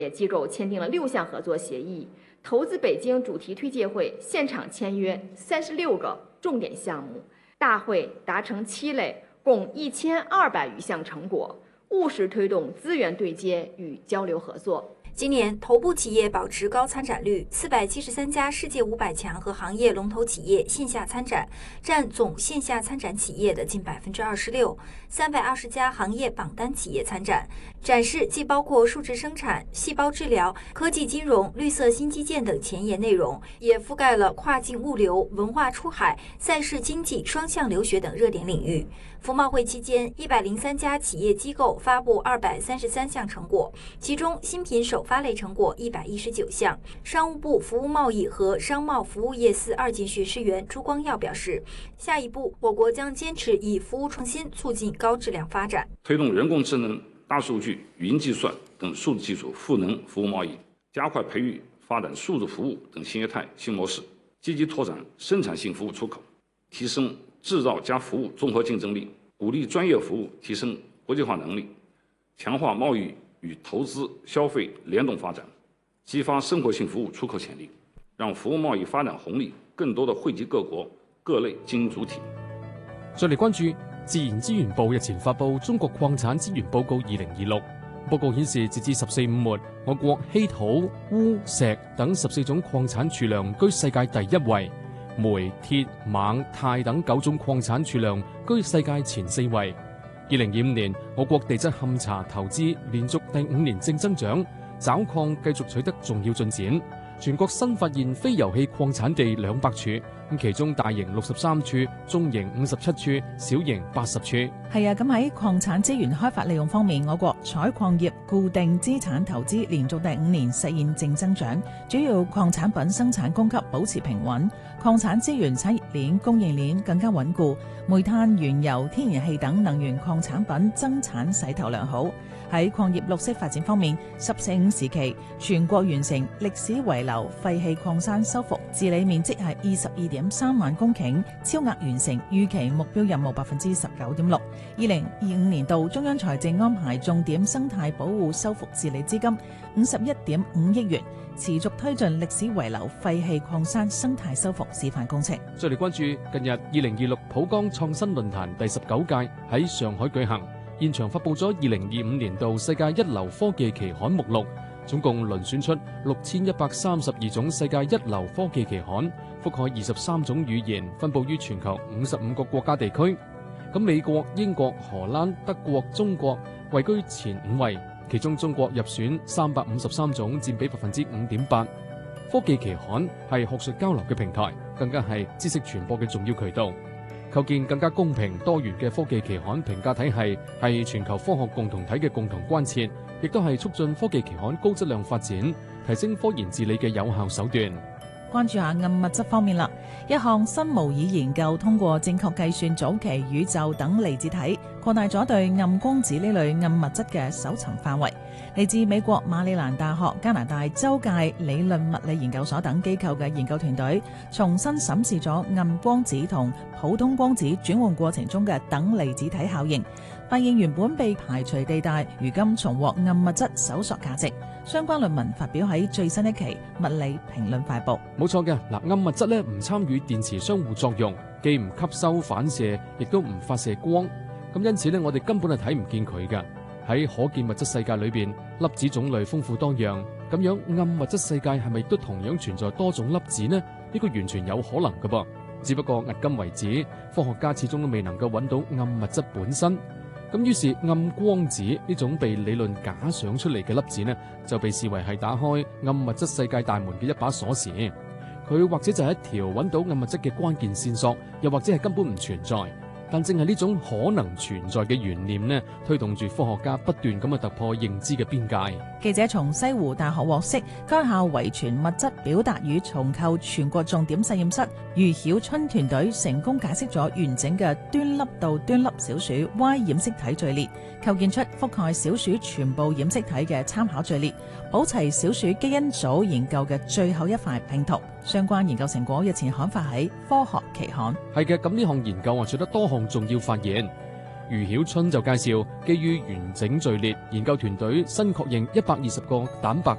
机构签订了6项合作协议，投资北京主题推介会现场签约36个重点项目，大会达成7类，共1200余项成果，务实推动资源对接与交流合作。 今年头部企业保持高参展率，473家世界500强和行业龙头企业线下参展，占总线下参展企业的近26%，320家行业榜单企业参展。展示既包括数字生产、细胞治疗、科技金融、绿色新基建等前沿内容，也覆盖了跨境物流、文化出海、赛事经济、双向留学等热点领域。服贸会期间，103家企业机构发布233项成果，其中新品首发类成果119项。商务部服务贸易和商贸服务业司2级学士员朱光耀表示，下一步我国将坚持以服务创新促进高质量发展， 推动人工智能、大数据、云计算等数字技术赋能服务贸易，加快培育发展数字服务等新业态新模式，积极拓展生产性服务出口，提升制造加服务综合竞争力，鼓励专业服务提升国际化能力，强化贸易与投资消费联动发展，激发生活性服务出口潜力，让服務貿易發展紅利更多地惠及各國各類經營主體。 再嚟關注自然資源部日前發布《中國礦產資源報告2026》，報告顯示，截至14/5末，我國稀土、鎢、石等14種礦產儲量居世界第1位，煤、鐵、錳、鈦等9種礦產儲量居世界前4位。2025年，我國地質勘查投資連續第5年正增長，找礦繼續取得重要進展。全國新發現非油氣礦產地200處，其中大型63處，中型57處，小型80處。 係啊，咁喺礦產資源開發利用方面，我國採礦業固定資產投資連續第5年實現正增長，主要礦產品生產供給保持平穩，礦產資源產業鏈供應鏈更加穩固，煤炭、原油、天然氣等能源礦產品增產勢頭良好。喺礦業綠色發展方面，14/5時期全國完成歷史遺留廢棄礦山修復治理面積係22.3萬公頃，超額完成預期目標任務19.6%。2025年度中央財政安排重點生態保護修復治理資金51.5億元，持續推進歷史遺留廢棄礦山生態修復示範工程。 再嚟關注近日2026浦江創新論壇第19屆喺上海舉行。現場發布咗2025年度世界一流科技期刊目錄，總共遴選出6132種世界一流科技期刊，覆蓋23種語言，分佈於全球55個國家地區。咁美國、英國、荷蘭、德國、中國位居前5位，其中中國入選353種，佔比5.8%。科技期刊係學術交流嘅平台，更加係知識傳播嘅重要渠道。構建更加公平多元嘅科技期刊評價體系係全球科學共同體嘅共同關切，亦都係促進科技期刊高質量發展、提升科研治理嘅有效手段。 關注下暗物質方面啦，一項新模擬研究通過正確計算早期宇宙等離子體，擴大咗對暗光子呢類暗物質嘅搜尋範圍。嚟自美國馬里蘭大學、加拿大州界理論物理研究所等機構嘅研究團隊，重新審視咗暗光子同普通光子轉換過程中嘅等離子體效應，發現原本被排除地帶，如今重獲暗物質搜索價值。相關論文發表喺最新一期《物理評論快報》。 冇錯嘅，暗物質咧唔參與電磁相互作用，既唔吸收反射，亦都唔發射光。咁因此咧，我哋根本係睇唔見佢㗎。喺可見物質世界裏邊，粒子種類豐富多樣，咁樣暗物質世界係咪亦都同樣存在多種粒子呢？呢個完全有可能㗎噃。只不過迄今為止，科學家始終都未能夠揾到暗物質本身。咁於是暗光子呢種被理論假想出嚟嘅粒子呢，就被視為係打開暗物質世界大門嘅一把鎖匙。佢或者就係一條揾到暗物質嘅關鍵線索，又或者係根本唔存在。但正係呢種可能存在嘅懸念呢，推動住科學家不斷咁去突破認知嘅邊界。 記者從西湖大學獲悉，該校遺傳物質表達與重構全國重點實驗室余曉春團隊成功解釋咗完整嘅端粒到端粒小鼠 Y 染色體序列，構建出覆蓋小鼠全部染色體嘅參考序列，補齊小鼠基因組研究嘅最後一塊拼圖。相關研究成果日前刊發喺科學期刊。 係嘅，咁呢項研究取得多項重要發現。 余曉春就介紹，基於完整序列，研究團隊新確認120個蛋白